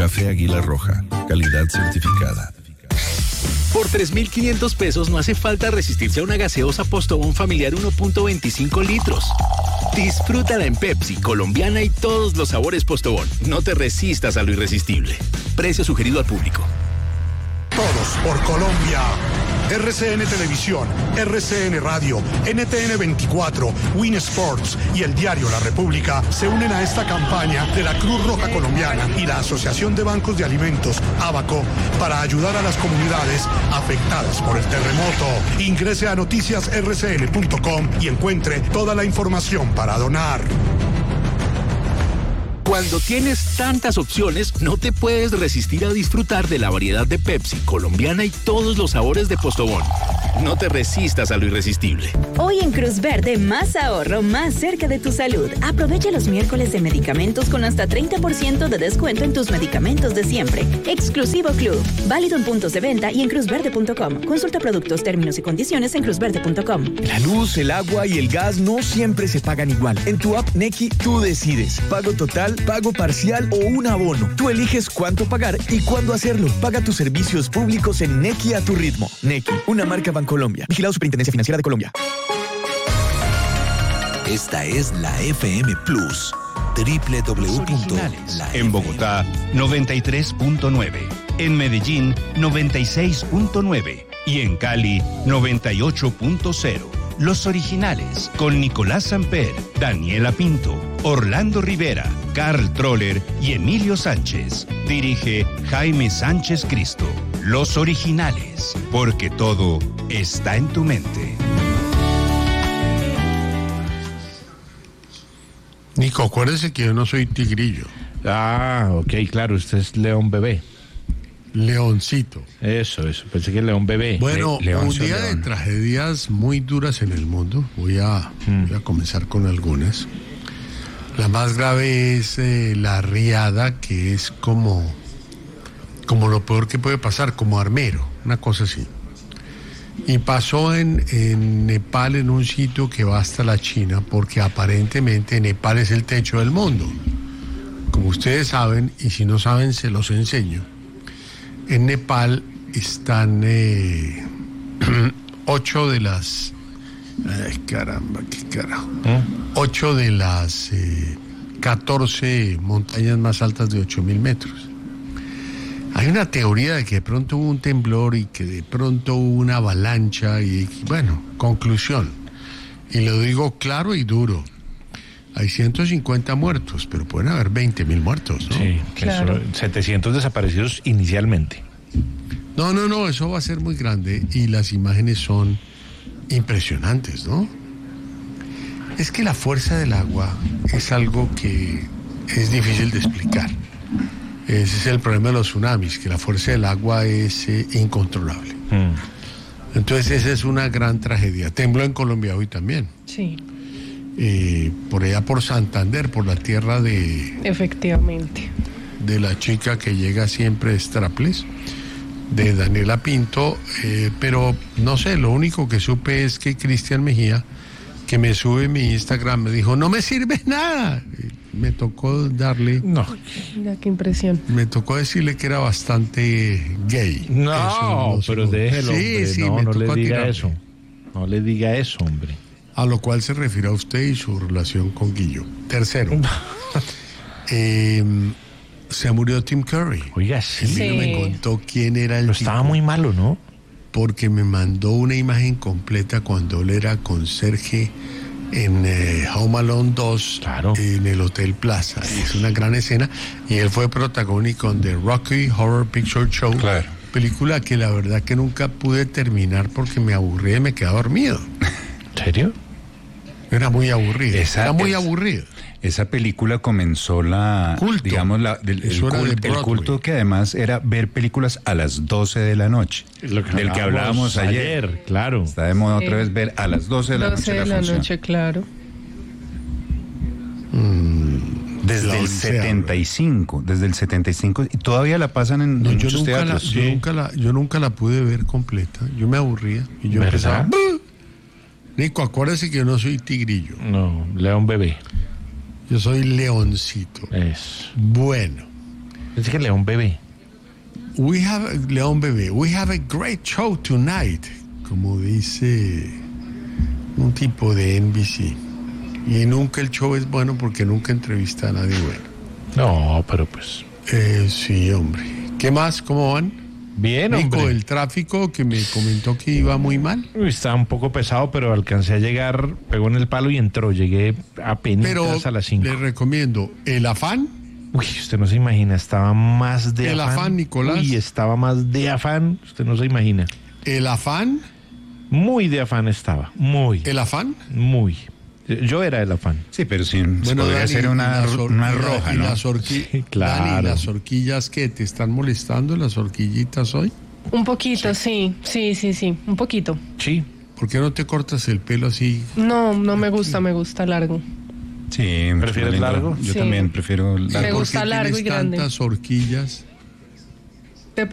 Café Águila Roja, calidad certificada. Por 3.500 pesos no hace falta resistirse a una gaseosa Postobón familiar 1.25 litros. Disfrútala en Pepsi, colombiana y todos los sabores Postobón. No te resistas a lo irresistible. Precio sugerido al público. Todos por Colombia. RCN Televisión, RCN Radio, NTN 24, Win Sports y el diario La República se unen a esta campaña de la Cruz Roja Colombiana y la Asociación de Bancos de Alimentos, ABACO, para ayudar a las comunidades afectadas por el terremoto. Ingrese a noticiasrcn.com y encuentre toda la información para donar. Cuando tienes tantas opciones, no te puedes resistir a disfrutar de la variedad de Pepsi, colombiana y todos los sabores de Postobón. No te resistas a lo irresistible. Hoy en Cruz Verde, más ahorro, más cerca de tu salud. Aprovecha los miércoles de medicamentos con hasta 30% de descuento en tus medicamentos de siempre. Exclusivo Club. Válido en puntos de venta y en cruzverde.com. Consulta productos, términos y condiciones en cruzverde.com. La luz, el agua y el gas no siempre se pagan igual. En tu app Nequi, tú decides. Pago total, pago parcial o un abono. Tú eliges cuánto pagar y cuándo hacerlo. Paga tus servicios públicos en Nequi a tu ritmo. Nequi, una marca Bancolombia. Vigilado Superintendencia Financiera de Colombia. Esta es la FM Plus. En Bogotá, 93.9. En Medellín, 96.9. Y en Cali, 98.0. Los originales, con Nicolás Samper, Daniela Pinto, Orlando Rivera, Carl Troller y Emilio Sánchez. Dirige Jaime Sánchez Cristo. Los originales, porque todo está en tu mente. Nico, acuérdese que yo no soy tigrillo. Ah, ok, claro, usted es león bebé. Leoncito. Eso, pensé que león bebé. Bueno, León, un día de tragedias muy duras en el mundo. Voy a comenzar con algunas. La más grave es la riada, que es como lo peor que puede pasar, como armero, una cosa así. Y pasó en Nepal, en un sitio que va hasta la China, porque aparentemente Nepal es el techo del mundo. Como ustedes saben, y si no saben se los enseño, en Nepal están 8 de las... Ay, caramba, qué carajo. 8 de las 14 montañas más altas de 8.000 metros. Hay una teoría de que de pronto hubo un temblor y que de pronto hubo una avalancha y, bueno, conclusión. Y lo digo claro y duro. Hay 150 muertos, pero pueden haber 20.000 muertos, ¿no? Sí, claro. 700 desaparecidos inicialmente. No, eso va a ser muy grande y las imágenes son impresionantes, ¿no? Es que la fuerza del agua es algo que es difícil de explicar. Ese es el problema de los tsunamis, que la fuerza del agua es incontrolable. Entonces esa es una gran tragedia. Tembló en Colombia hoy también. Sí. Por allá por Santander, por la tierra de... Efectivamente. De la chica que llega siempre de Strapless, de Daniela Pinto, pero no sé, lo único que supe es que Cristian Mejía, que me sube mi Instagram, me dijo, no me sirve nada. Me tocó darle... No. Mira qué impresión. Me tocó decirle que era bastante gay. No, pero déjelo, hombre. Sí, no le diga tirarle. eso. No le diga eso, hombre. A lo cual se refiere a usted y su relación con Guillo. Tercero, se murió Tim Curry. Oiga, sí. Emilio me contó quién era el Pero tipo, estaba muy malo, ¿no? porque me mandó una imagen completa cuando él era conserje en Home Alone 2, claro, en el Hotel Plaza. Es una gran escena. Y él fue protagónico en The Rocky Horror Picture Show. Claro. Película que la verdad que nunca pude terminar porque me aburrí y me quedé dormido. ¿En serio? Era muy aburrido. Era muy aburrido. Esa película comenzó culto. Digamos, el culto, que además era ver películas a las 12 de la noche. Del que hablábamos ayer. Claro. Está de moda otra vez ver a las 12 de la noche. 12 de la noche, claro. Desde el 75, y todavía la pasan en muchos teatros. Yo nunca la pude ver completa. Yo me aburría y yo empezaba. Nico, acuérdese que yo no soy tigrillo. No, león bebé. Yo soy leoncito. Es. Bueno, Dice que León Bebé. León Bebé, we have a great show tonight, como dice un tipo de NBC. Y nunca el show es bueno porque nunca entrevista a nadie bueno. No, pero pues... sí, hombre. ¿Qué más? ¿Cómo van? Bien, hombre. Nico, el tráfico que me comentó que iba muy mal. Estaba un poco pesado, pero alcancé a llegar, pegó en el palo y entró. Llegué apenas a las 5. Le recomiendo el afán. Uy, usted no se imagina, estaba más de el afán, Nicolás. Uy, estaba más de afán, usted no se imagina. El afán. Muy de afán estaba, muy. ¿El afán? Muy. Yo era el afán. Sí, pero sí, podría ser una roja, ¿no? Sí, claro. Dani, ¿las horquillas qué? ¿Te están molestando las horquillitas hoy? Un poquito, sí, un poquito. Sí. ¿Por qué no te cortas el pelo así? No me gusta largo. Sí, ¿prefieres largo? Yo también prefiero largo. Me gusta largo y grande. ¿Tantas horquillas?